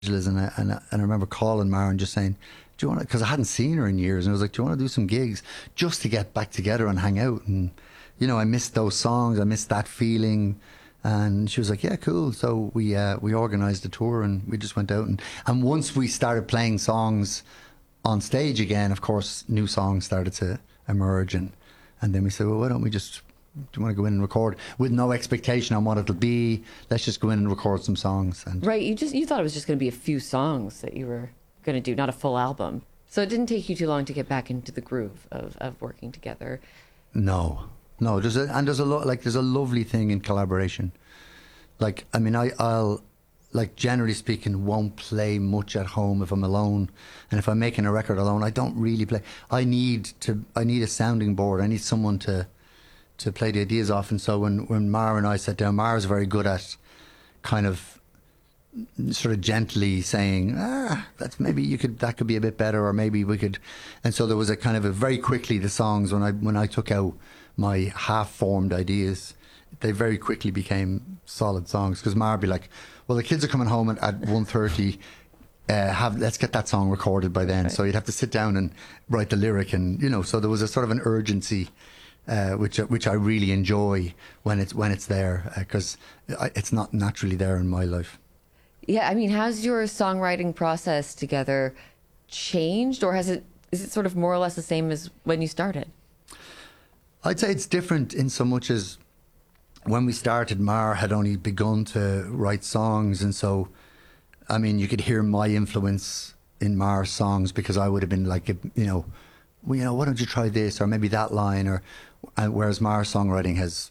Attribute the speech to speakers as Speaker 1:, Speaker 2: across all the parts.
Speaker 1: And I remember calling Mara and just saying, do you want to, because I hadn't seen her in years, and I was like, do you want to do some gigs just to get back together and hang out? And, you know, I missed those songs, I missed that feeling. And she was like, yeah, cool. So we organised a tour, and we just went out. And once we started playing songs on stage again, of course, new songs started to emerge. And then we said, well, why don't we just, do you want to go in and record with no expectation on what it'll be? Let's just go in and record some songs. And
Speaker 2: right, you thought it was just going to be a few songs that you were going to do, not a full album. So it didn't take you too long to get back into the groove of working together.
Speaker 1: No, there's a lovely thing in collaboration. Like, I mean, I'll like, generally speaking, won't play much at home if I'm alone, and if I'm making a record alone, I don't really play. I need a sounding board. I need someone to play the ideas off. And so when Mara and I sat down, Mara's very good at kind of sort of gently saying, that could be a bit better, or maybe we could. And so there was a kind of very quickly, the songs, when I took out my half-formed ideas, they very quickly became solid songs, because Mara would be like, well, the kids are coming home at 1:30, let's get that song recorded by then. Right. So you'd have to sit down and write the lyric, and, you know, so there was a sort of an urgency, which I really enjoy when it's there, because it's not naturally there in my life.
Speaker 2: Yeah, I mean, has your songwriting process together changed, or is it sort of more or less the same as when you started?
Speaker 1: I'd say it's different in so much as when we started, Mara had only begun to write songs, and so, I mean, you could hear my influence in Mara's songs, because I would have been like, why don't you try this, or maybe that line, or whereas Mara's songwriting has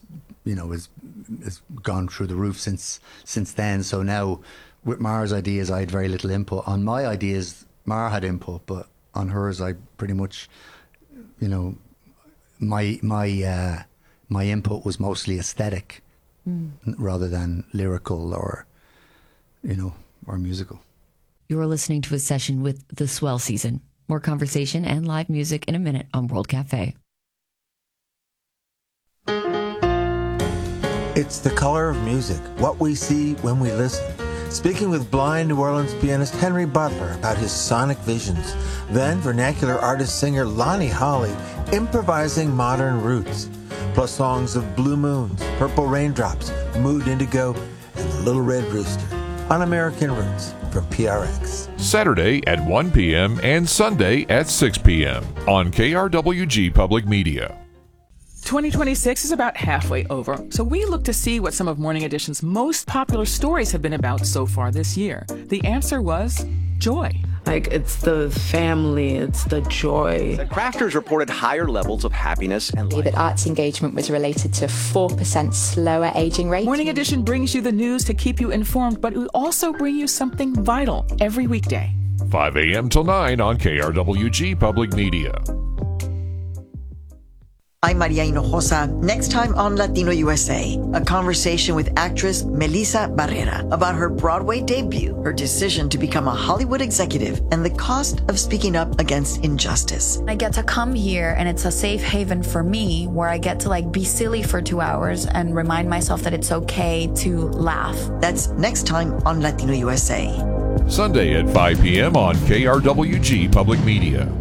Speaker 1: gone through the roof since then. So now, with Mara's ideas, I had very little input. On my ideas, Mara had input, but on hers, I pretty much, my input was mostly aesthetic rather than lyrical or musical.
Speaker 3: You are listening to a session with The Swell Season. More conversation and live music in a minute on World Cafe.
Speaker 4: It's the color of music, what we see when we listen. Speaking with blind New Orleans pianist Henry Butler about his sonic visions. Then vernacular artist-singer Lonnie Holley improvising modern roots. Plus songs of Blue Moons, Purple Raindrops, Mood Indigo, and The Little Red Rooster on American Roots from PRX.
Speaker 5: Saturday at 1 p.m. and Sunday at 6 p.m. on KRWG Public Media.
Speaker 6: 2026 is about halfway over, so we look to see what some of Morning Edition's most popular stories have been about so far this year. The answer was joy.
Speaker 7: Like, it's the family, it's the joy.
Speaker 8: The crafters reported higher levels of happiness and life.
Speaker 9: That arts engagement was related to 4% slower aging rate.
Speaker 6: Morning Edition brings you the news to keep you informed, but we also bring you something vital every weekday.
Speaker 5: 5 a.m. till 9 on KRWG Public Media.
Speaker 10: I'm Maria Hinojosa. Next time on Latino USA, a conversation with actress Melissa Barrera about her Broadway debut, her decision to become a Hollywood executive, and the cost of speaking up against injustice.
Speaker 11: I get to come here, and it's a safe haven for me where I get to be silly for 2 hours and remind myself that it's okay to laugh.
Speaker 10: That's next time on Latino USA.
Speaker 5: Sunday at 5 p.m. on KRWG Public Media.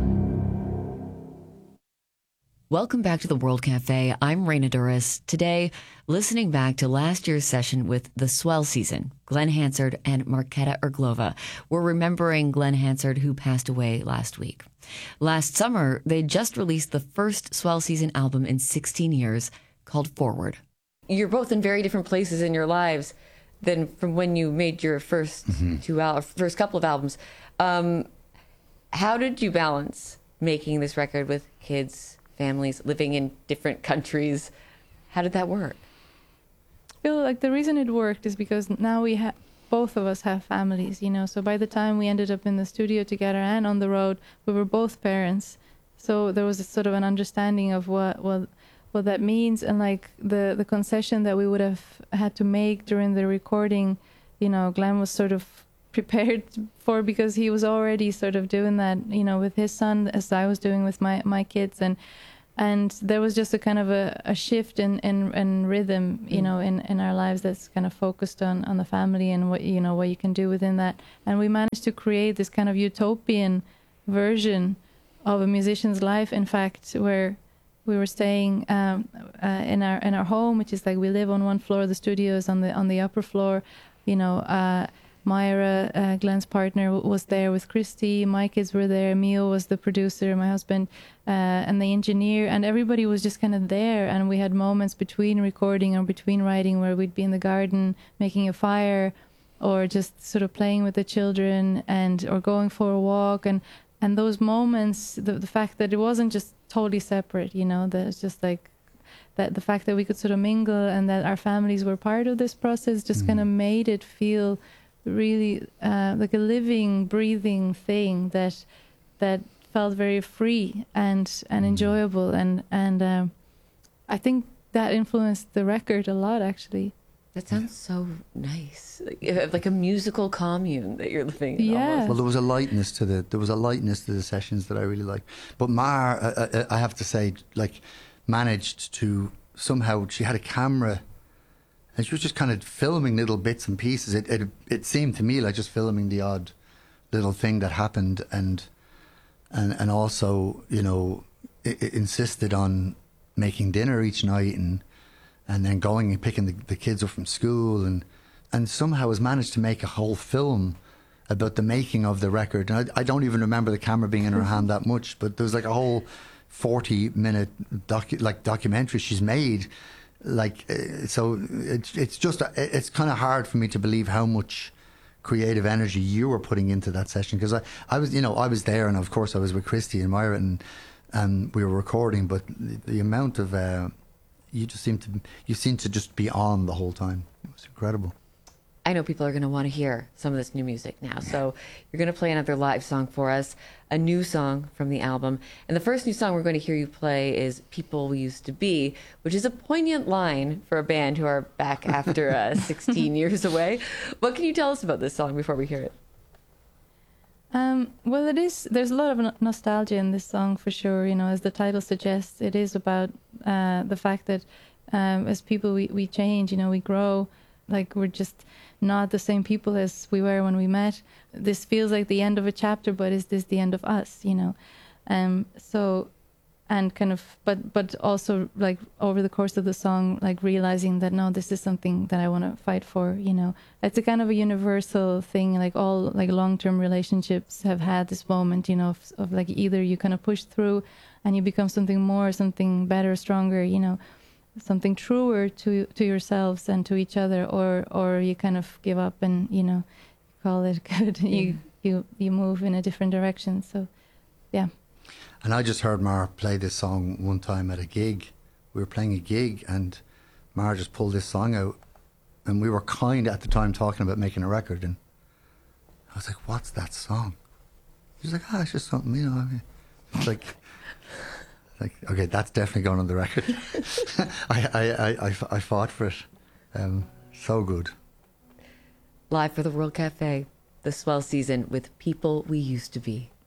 Speaker 3: Welcome back to the World Cafe. I'm Raina Duras. Today, listening back to last year's session with The Swell Season, Glenn Hansard and Marketa Irglova. We're remembering Glenn Hansard, who passed away last week. Last summer, they just released the first Swell Season album in 16 years, called Forward.
Speaker 2: You're both in very different places in your lives than from when you made your first first couple of albums. How did you balance making this record with kids, families, living in different countries? How did that work?
Speaker 12: I feel like the reason it worked is because now both of us have families, so by the time we ended up in the studio together and on the road, we were both parents. So there was a sort of an understanding of what that means, and like the concession that we would have had to make during the recording, Glenn was sort of prepared for, because he was already sort of doing that, with his son, as I was doing with my kids. And And there was just a kind of a shift in rhythm, you know, in our lives that's kind of focused on the family and what you can do within that. And we managed to create this kind of utopian version of a musician's life, in fact, where we were staying in our home, which is like we live on one floor, the studio is on the upper floor. You know, Myra, Glenn's partner, was there with Christy. My kids were there. Mio was the producer, my husband, and the engineer, and everybody was just kind of there. And we had moments between recording or between writing where we'd be in the garden making a fire, or just sort of playing with the children, or going for a walk. And those moments, the fact that it wasn't just totally separate, you know, that it's just like that the fact that we could sort of mingle and that our families were part of this process just kind of made it feel really like a living, breathing thing that felt very free and enjoyable. And I think that influenced the record a lot, actually.
Speaker 2: That sounds so nice, like a musical commune that you're living in.
Speaker 12: Yeah.
Speaker 2: Almost.
Speaker 1: Well, there was a lightness to the sessions that I really liked. But Mar, I have to say, like, managed to somehow. She had a camera, and she was just kind of filming little bits and pieces. It seemed to me like just filming the odd little thing that happened, and also, you know, it insisted on making dinner each night and then going and picking the kids up from school, and somehow has managed to make a whole film about the making of the record. And I don't even remember the camera being in her hand that much, but there was like a whole 40-minute documentary she's made. Like, so it's kind of hard for me to believe how much creative energy you were putting into that session, because I was there, and of course I was with Christy and Myra, and we were recording, but the amount of you seem to just be on the whole time. It was incredible.
Speaker 2: I know people are going to want to hear some of this new music now. So you're going to play another live song for us, a new song from the album. And the first new song we're going to hear you play is People We Used to Be, which is a poignant line for a band who are back after 16 years away. What can you tell us about this song before we hear it?
Speaker 12: Well, there's a lot of nostalgia in this song, for sure. You know, as the title suggests, it is about the fact that as people we change, you know, we grow. Like, we're just not the same people as we were when we met. This feels like the end of a chapter, but is this the end of us, you know? So, and kind of, but also, like, over the course of the song, like, realizing that, no, this is something that I want to fight for, you know? It's a kind of a universal thing, like, all, like, long-term relationships have had this moment, you know, of like, either you kind of push through and you become something more, something better, stronger, you know, something truer to yourselves and to each other, or you kind of give up and, you know, call it good. You move in a different direction. So, yeah.
Speaker 1: And I just heard Mar play this song one time at a gig. We were playing a gig, and Mar just pulled this song out, and we were kind of at the time talking about making a record, and I was like, "What's that song?" He was like, "It's just something, you know." I mean, it's like, okay, that's definitely going on the record. I fought for it. So good.
Speaker 2: Live for the World Cafe, the Swell season with People We Used to Be.